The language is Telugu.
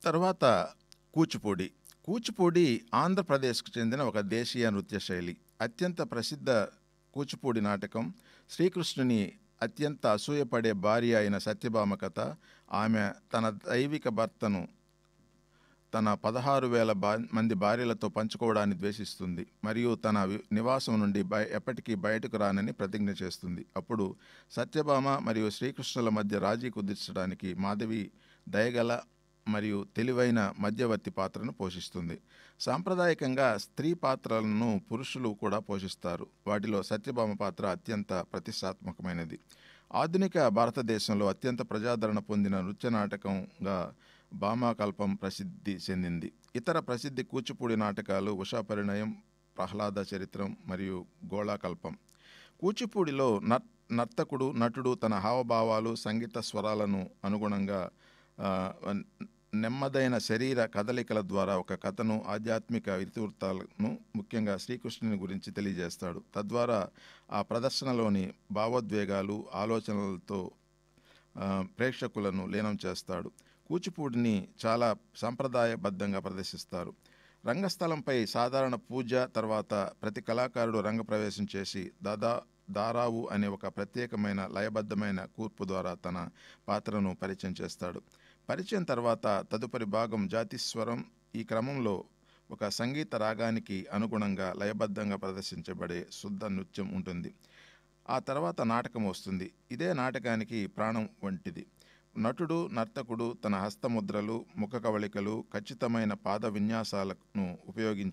తర్వాత కూచిపూడి. కూచిపూడి ఆంధ్రప్రదేశ్‌కు చెందిన ఒక దేశీయ నృత్య శైలి. అత్యంత ప్రసిద్ధ కూచిపూడి నాటకం శ్రీకృష్ణుని అత్యంత అసూయపడే భార్య అయిన సత్యభామ కథ. ఆమె తన దైవిక భర్తను తన 16,000 మంది భార్యలతో పంచుకోవడాన్ని ద్వేషిస్తుంది. మరియు తన నివాసం నుండి ఎప్పటికీ బయటకు రానని ప్రతిజ్ఞ చేస్తుంది. అప్పుడు సత్యభామ మరియు శ్రీకృష్ణుల మధ్య రాజీ కుదిర్చడానికి మాధవి దయగల మరియు తెలివైన మధ్యవర్తి పాత్రను పోషిస్తుంది. సాంప్రదాయకంగా స్త్రీ పాత్రలను పురుషులు కూడా పోషిస్తారు. వాటిలో సత్యభామ పాత్ర అత్యంత ప్రతిష్టాత్మకమైనది. ఆధునిక భారతదేశంలో అత్యంత ప్రజాదరణ పొందిన నృత్య నాటకంగా భామాకల్పం ప్రసిద్ధి చెందింది. ఇతర ప్రసిద్ధి కూచిపూడి నాటకాలు ఉషా పరిణయం, ప్రహ్లాద చరిత్రం మరియు గోళాకల్పం. కూచిపూడిలో నర్తకుడు, నటుడు తన హావభావాలు, సంగీత స్వరాలను అనుగుణంగా నెమ్మదైన శరీర కదలికల ద్వారా ఒక కథను, ఆధ్యాత్మిక ఇతివృత్తాలను, ముఖ్యంగా శ్రీకృష్ణుని గురించి తెలియజేస్తాడు. తద్వారా ఆ ప్రదర్శనలోని భావోద్వేగాలు, ఆలోచనలతో ప్రేక్షకులను లీనం చేస్తాడు. కూచిపూడిని చాలా సంప్రదాయబద్ధంగా ప్రదర్శిస్తారు. రంగస్థలంపై సాధారణ పూజ తర్వాత ప్రతి కళాకారుడు రంగప్రవేశం చేసి దారావు అనే ఒక ప్రత్యేకమైన లయబద్ధమైన కూర్పు ద్వారా తన పాత్రను పరిచయం చేస్తాడు. పరిచయం తర్వాత తదుపరి భాగం జాతిస్వరం. ఈ క్రమంలో ఒక సంగీత రాగానికి అనుగుణంగా లయబద్ధంగా ప్రదర్శించబడే శుద్ధ నృత్యం ఉంటుంది. ఆ తర్వాత నాటకం వస్తుంది. ఇదే నాటకానికి ప్రాణం వంటిది. నటుడు, నర్తకుడు తన హస్తముద్రలు, ముఖ కవళికలు, ఖచ్చితమైన పాద విన్యాసాలను ఉపయోగించి